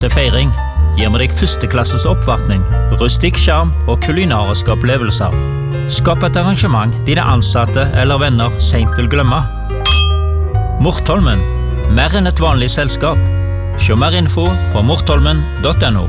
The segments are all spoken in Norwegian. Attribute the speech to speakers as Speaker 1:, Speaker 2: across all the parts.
Speaker 1: Til feiring gir vi deg førsteklasses oppvartning, rustikk skjerm og kulinariske opplevelser. Skap et arrangement dine ansatte eller venner sent vil glemme. Mortholmen, mer enn et vanlig selskap. Se mer info på mortholmen.no.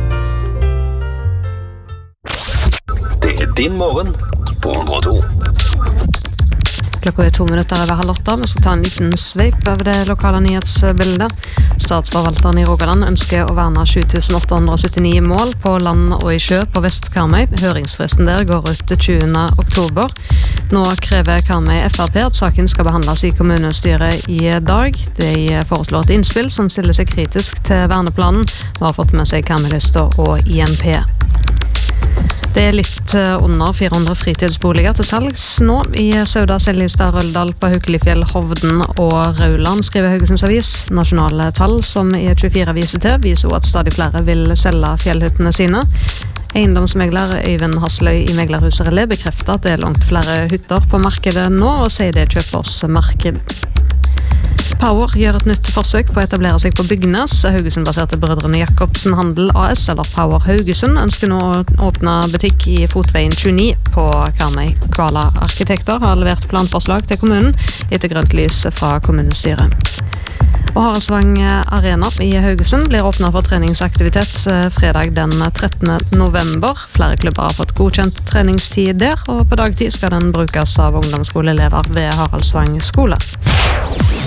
Speaker 2: Det din morgen på 102.
Speaker 3: Klokka 2 minutter over 7:30. Vi skal ta en liten sveip over det lokale nyhetsbildet. Statsforvalteren i Rogaland ønsker å verne 7879 mål på land og i sjø på Vest-Karmøy. Høringsfristen der går ut til 20. oktober. Nå krever Karmøy FrP at saken skal behandles i kommunestyret i dag. De foreslår et innspill som stiller seg kritisk til verneplanen, og har fått med seg Karmøy-lista og INP. Det er litt under 400 fritidsboliger til salgs nå i Sauda, Seljestad, Røldal, på Haukelifjell, Hovden og Rauland, skriver Haugesunds Avis. Nasjonale tall som E24 viser til, viser at stadig flere vil selge fjellhyttene sine. Eiendomsmegler Øyvind Hasløy i Meglerhuset Relé bekrefter at det er langt flere hytter på markedet nå, og sier det er kjøpers marked. Power gjør et nytt forsøk på å etablere seg på Bygnes. Haugesund-baserte brødrene Jacobsen Handel AS, eller Power Haugesund, ønsker nå å åpne butikk i Fotveien 29 på Karmøy. Kvala Arkitekter har levert planforslag til kommunen etter grønt lys fra kommunestyret. Og Haraldsvang Arena i Haugesund blir åpnet for treningsaktivitet fredag den 13. november. Flere klubber har fått godkjent treningstid der, og på dagtid skal den brukes av ungdomsskoleelever ved Haraldsvang skole.